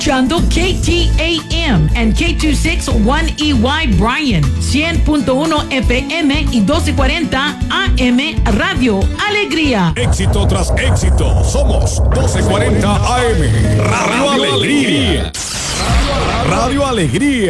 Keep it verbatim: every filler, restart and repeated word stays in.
Chando K T A M and K two sixty-one E Y Bryan, cien punto uno F M y doce cuarenta A M Radio Alegría. Éxito tras éxito. Somos doce cuarenta A M Radio Alegría. Radio Alegría.